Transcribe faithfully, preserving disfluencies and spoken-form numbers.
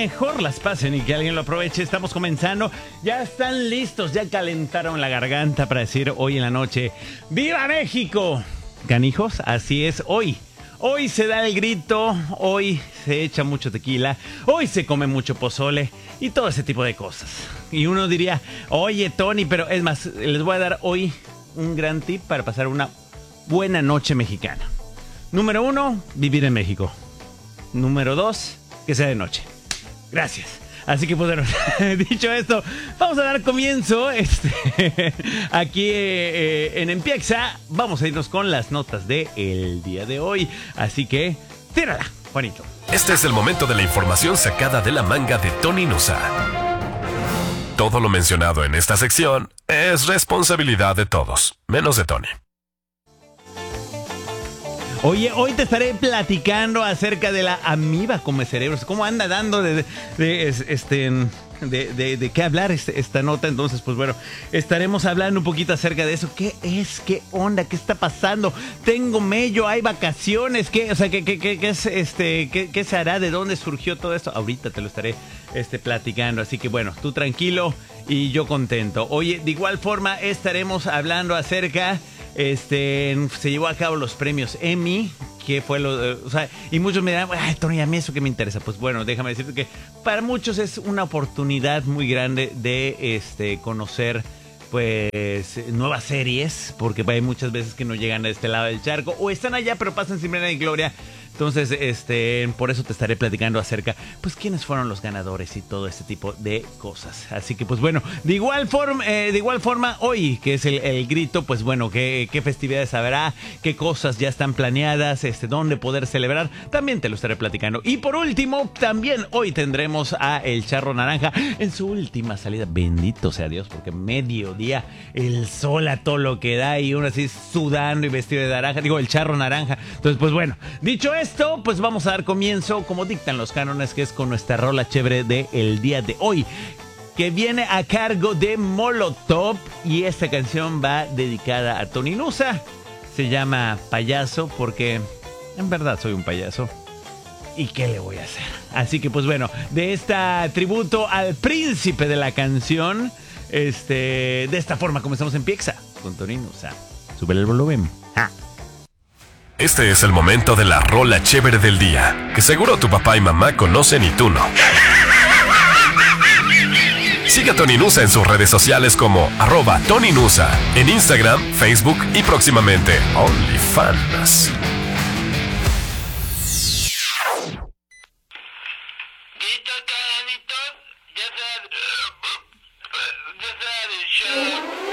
mejor las pasen y que alguien lo aproveche. Estamos comenzando. Ya están listos, ya calentaron la garganta para decir hoy en la noche: ¡Viva México! Canijos, así es hoy. Hoy se da el grito, hoy se echa mucho tequila, hoy se come mucho pozole y todo ese tipo de cosas. Y uno diría: oye, Tony, pero es más, les voy a dar hoy un gran tip para pasar una buena noche mexicana. Número uno, vivir en México. Número dos, que sea de noche. Gracias. Así que, pues bueno, dicho esto, vamos a dar comienzo este, aquí eh, en Empiexa. Vamos a irnos con las notas del día de hoy. Así que, tírala, Juanito. Este es el momento de la información sacada de la manga de Tony Nusa. Todo lo mencionado en esta sección es responsabilidad de todos, menos de Tony. Oye, hoy te estaré platicando acerca de la amiba come cerebros. ¿Cómo anda dando de, de, de, este, de, de, de qué hablar este, esta nota? Entonces, pues bueno, estaremos hablando un poquito acerca de eso. ¿Qué es? ¿Qué onda? ¿Qué está pasando? Tengo mello, hay vacaciones. ¿Qué, o sea, ¿qué, qué, qué, qué es, este, qué, qué se hará? ¿De dónde surgió todo esto? Ahorita te lo estaré este, platicando. Así que bueno, tú tranquilo y yo contento. Oye, de igual forma estaremos hablando acerca... Este, se llevó a cabo los premios Emmy, que fue lo, eh, o sea, y muchos me dirán: ay, Tony, a mí eso que me interesa. Pues bueno, déjame decirte que para muchos es una oportunidad muy grande de, este, conocer, pues, nuevas series, porque hay muchas veces que no llegan a este lado del charco, o están allá pero pasan sin pena ni gloria. Entonces, este, por eso te estaré platicando acerca, pues, quiénes fueron los ganadores y todo este tipo de cosas. Así que, pues, bueno, de igual forma, eh, de igual forma, hoy, que es el, el grito, pues, bueno, qué, qué festividades habrá, qué cosas ya están planeadas, este, dónde poder celebrar, también te lo estaré platicando. Y por último, también hoy tendremos a El Charro Naranja en su última salida. Bendito sea Dios, porque mediodía, el sol a todo lo que da y uno así sudando y vestido de naranja, digo, el Charro Naranja. Entonces, pues, bueno, dicho esto, Esto, pues vamos a dar comienzo, como dictan los cánones, que es con nuestra rola chévere del día de hoy, que viene a cargo de Molotov, y esta canción va dedicada a Tony Nusa. Se llama Payaso, porque en verdad soy un payaso. ¿Y qué le voy a hacer? Así que, pues bueno, de esta tributo al príncipe de la canción, este, de esta forma comenzamos en Empiexa con Tony Nusa. Súbele el volumen. ¡Ja! Este es el momento de la rola chévere del día, que seguro tu papá y mamá conocen y tú no. Sigue a Tony Nusa en sus redes sociales como arroba Tony Nusa, en Instagram, Facebook y próximamente OnlyFans. ¿Listo, canitos? Ya sea... Ya sea de show.